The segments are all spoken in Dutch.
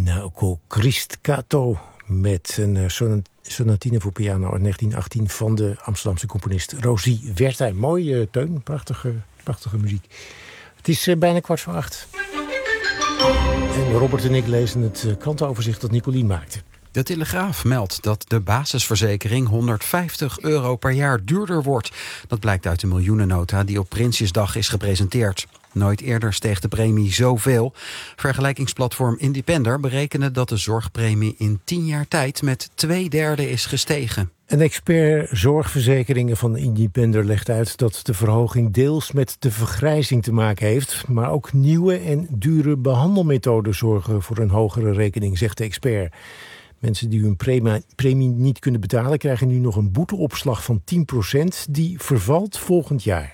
Naoko Christkato met een sonatine voor piano uit 1918 van de Amsterdamse componist Rosie Wertheim. Mooi, Teun. Prachtige muziek. Het is bijna 7:15. En Robert en ik lezen het krantenoverzicht dat Nicolien maakte. De Telegraaf meldt dat de basisverzekering €150 per jaar duurder wordt. Dat blijkt uit de miljoenennota die op Prinsjesdag is gepresenteerd. Nooit eerder steeg de premie zoveel. Vergelijkingsplatform Independer berekende dat de zorgpremie in 10 jaar tijd met 2/3 is gestegen. Een expert zorgverzekeringen van Independer legt uit dat de verhoging deels met de vergrijzing te maken heeft. Maar ook nieuwe en dure behandelmethoden zorgen voor een hogere rekening, zegt de expert. Mensen die hun premie niet kunnen betalen krijgen nu nog een boeteopslag van 10%. Die vervalt volgend jaar.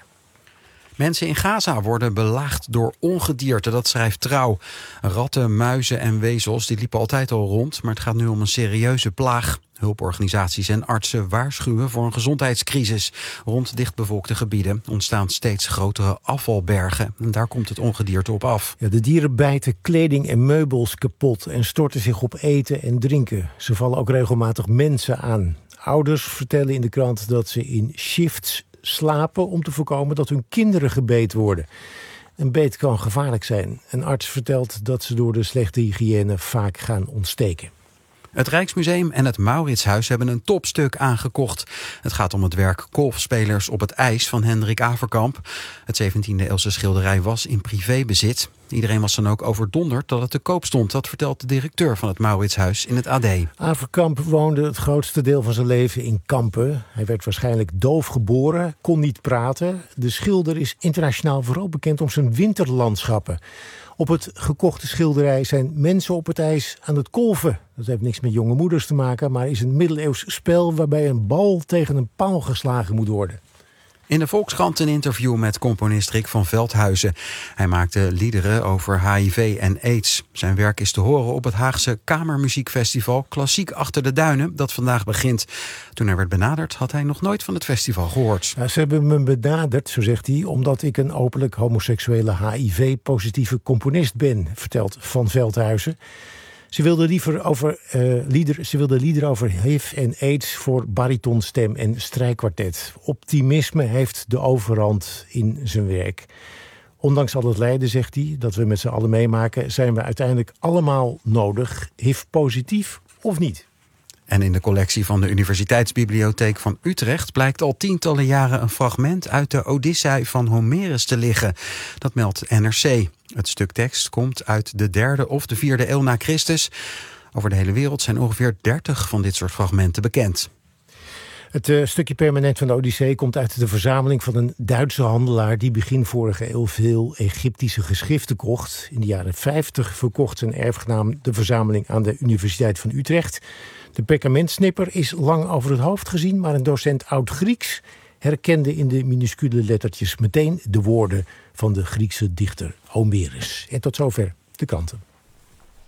Mensen in Gaza worden belaagd door ongedierte, dat schrijft Trouw. Ratten, muizen en wezels die liepen altijd al rond, maar het gaat nu om een serieuze plaag. Hulporganisaties en artsen waarschuwen voor een gezondheidscrisis. Rond dichtbevolkte gebieden ontstaan steeds grotere afvalbergen. En daar komt het ongedierte op af. Ja, de dieren bijten kleding en meubels kapot en storten zich op eten en drinken. Ze vallen ook regelmatig mensen aan. Ouders vertellen in de krant dat ze in shifts slapen om te voorkomen dat hun kinderen gebeten worden. Een beet kan gevaarlijk zijn. Een arts vertelt dat ze door de slechte hygiëne vaak gaan ontsteken. Het Rijksmuseum en het Mauritshuis hebben een topstuk aangekocht. Het gaat om het werk Golfspelers op het ijs van Hendrik Averkamp. Het 17e-eeuwse schilderij was in privébezit. Iedereen was dan ook overdonderd dat het te koop stond. Dat vertelt de directeur van het Mauritshuis in het AD. Averkamp woonde het grootste deel van zijn leven in Kampen. Hij werd waarschijnlijk doof geboren, kon niet praten. De schilder is internationaal vooral bekend om zijn winterlandschappen. Op het gekochte schilderij zijn mensen op het ijs aan het kolven. Dat heeft niks met jonge moeders te maken, maar is een middeleeuws spel waarbij een bal tegen een paal geslagen moet worden. In de Volkskrant een interview met componist Rick van Veldhuizen. Hij maakte liederen over HIV en AIDS. Zijn werk is te horen op het Haagse Kamermuziekfestival Klassiek Achter de Duinen, dat vandaag begint. Toen hij werd benaderd had hij nog nooit van het festival gehoord. Ja, ze hebben me benaderd, zo zegt hij, omdat ik een openlijk homoseksuele HIV-positieve componist ben, vertelt Van Veldhuizen. Ze wilde liederen over HIV en AIDS voor baritonstem en strijkkwartet. Optimisme heeft de overhand in zijn werk. Ondanks al het lijden, zegt hij, dat we met z'n allen meemaken, zijn we uiteindelijk allemaal nodig, HIV-positief of niet. En in de collectie van de Universiteitsbibliotheek van Utrecht blijkt al tientallen jaren een fragment uit de Odyssee van Homerus te liggen. Dat meldt NRC. Het stuk tekst komt uit de 3e of de 4e eeuw na Christus. Over de hele wereld zijn ongeveer 30 van dit soort fragmenten bekend. Het stukje permanent van de Odyssee komt uit de verzameling van een Duitse handelaar die begin vorige eeuw veel Egyptische geschriften kocht. In de jaren 50 verkocht zijn erfgenaam de verzameling aan de Universiteit van Utrecht. De perkamentsnipper is lang over het hoofd gezien, maar een docent Oud-Grieks herkende in de minuscule lettertjes meteen de woorden van de Griekse dichter Homerus. En tot zover de kranten.